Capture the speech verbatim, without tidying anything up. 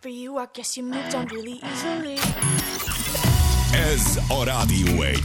for you, I guess you moved on really easily. Ez a Rádió egy.